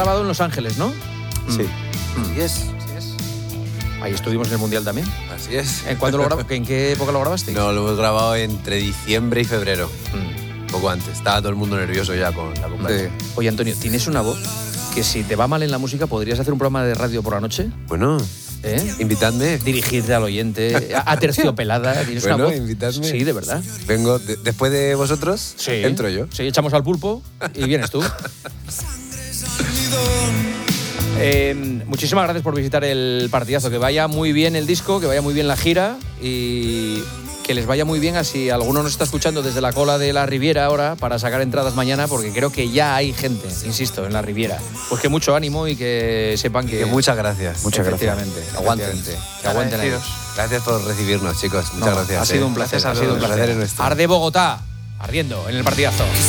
grabado en Los Ángeles, ¿no? Sí. Así es. Ahí estuvimos en el Mundial también. Así es. ¿En qué época lo grabaste? No, lo hemos grabado entre diciembre y febrero. Un poco antes. Estaba todo el mundo nervioso ya con la Copa. Sí. Oye, Antonio, tienes una voz que si te va mal en la música, ¿podrías hacer un programa de radio por la noche? Bueno, invitadme. Dirigirte al oyente, aterciopelada. ¿Tienes Bueno, una voz? invitadme. Sí, de verdad. Vengo, después de vosotros, Sí. entro yo. Sí, echamos al pulpo y vienes tú. Muchísimas gracias por visitar el partidazo. Que vaya muy bien el disco, que vaya muy bien la gira y que les vaya muy bien. Así alguno nos está escuchando desde la cola de la Riviera ahora para sacar entradas mañana, porque creo que ya hay gente, insisto, en la Riviera. Pues que mucho ánimo y que sepan que muchas gracias. Muchas gracias. Efectivamente, Aguanten. efectivamente, que aguanten ellos. Gracias por recibirnos, chicos. Muchas gracias. Ha sido un placer. Ha sido un placer nuestro. Arde Bogotá, ardiendo en el partidazo.